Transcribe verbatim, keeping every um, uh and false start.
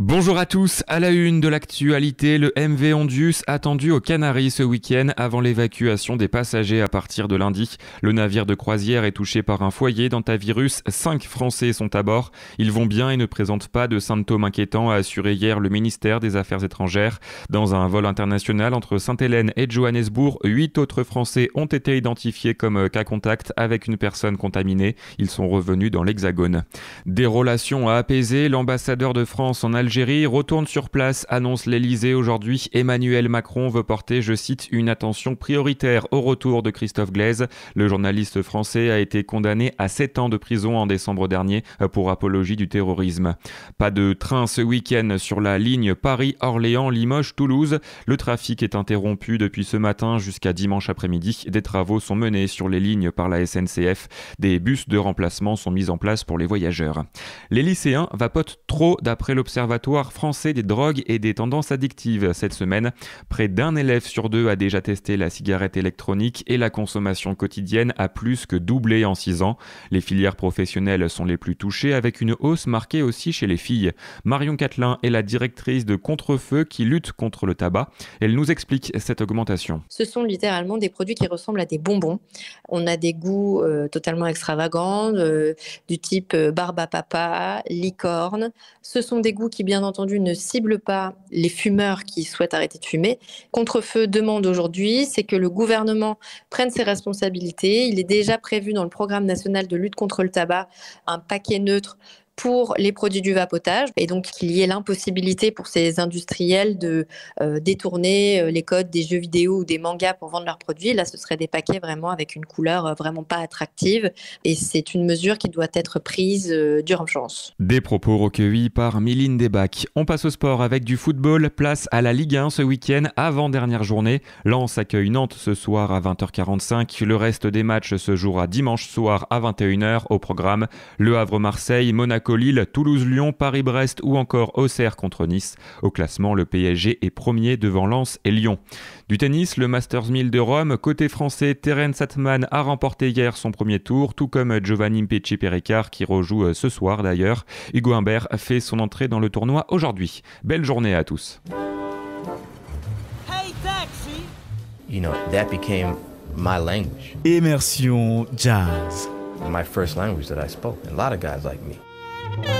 Bonjour à tous, à la une de l'actualité, le M V Ondius attendu aux Canaries ce week-end avant l'évacuation des passagers à partir de lundi. Le navire de croisière est touché par un foyer d'hantavirus, cinq Français sont à bord. Ils vont bien et ne présentent pas de symptômes inquiétants, a assuré hier le ministère des Affaires étrangères. Dans un vol international entre Sainte-Hélène et Johannesburg, huit autres Français ont été identifiés comme cas contact avec une personne contaminée. Ils sont revenus dans l'Hexagone. Des relations à apaiser, l'ambassadeur de France en Algérie Algérie retourne sur place, annonce l'Elysée aujourd'hui. Emmanuel Macron veut porter, je cite, une attention prioritaire au retour de Christophe Glaise. Le journaliste français a été condamné à sept ans de prison en décembre dernier pour apologie du terrorisme. Pas de train ce week-end sur la ligne Paris-Orléans-Limoges-Toulouse. Le trafic est interrompu depuis ce matin jusqu'à dimanche après-midi. Des travaux sont menés sur les lignes par la S N C F. Des bus de remplacement sont mis en place pour les voyageurs. Les lycéens vapotent trop d'après l'Observatoire français des drogues et des tendances addictives. Cette semaine, près d'un élève sur deux a déjà testé la cigarette électronique et la consommation quotidienne a plus que doublé en six ans. Les filières professionnelles sont les plus touchées avec une hausse marquée aussi chez les filles. Marion Catelin est la directrice de Contre-Feu qui lutte contre le tabac. Elle nous explique cette augmentation. Ce sont littéralement des produits qui ressemblent à des bonbons. On a des goûts euh, totalement extravagants, euh, du type euh, barbe à papa, licorne. Ce sont des goûts qui, bien entendu, ne ciblent pas les fumeurs qui souhaitent arrêter de fumer. Contre-Feu demande aujourd'hui, c'est que le gouvernement prenne ses responsabilités. Il est déjà prévu dans le programme national de lutte contre le tabac un paquet neutre pour les produits du vapotage et donc qu'il y ait l'impossibilité pour ces industriels de euh, détourner les codes des jeux vidéo ou des mangas pour vendre leurs produits. Là, ce seraient des paquets vraiment avec une couleur vraiment pas attractive et c'est une mesure qui doit être prise euh, d'urgence. Des propos recueillis par Mylène Debac. On passe au sport avec du football. Place à la Ligue un ce week-end, avant-dernière journée. Lens accueille Nantes ce soir à vingt heures quarante-cinq. Le reste des matchs se jouera dimanche soir à vingt et une heures au programme. Le Havre-Marseille, Monaco Lille, Toulouse-Lyon, Paris-Brest ou encore Auxerre contre Nice. Au classement, le P S G est premier devant Lens et Lyon. Du tennis, le Masters mille de Rome. Côté français, Terence Atman a remporté hier son premier tour, tout comme Giovanni Pesci-Péricard qui rejoue ce soir d'ailleurs. Hugo Humbert fait son entrée dans le tournoi aujourd'hui. Belle journée à tous. Hey, taxi. You know, that became my language. Immersion Jazz. My first language that I spoke. A lot of guys like me.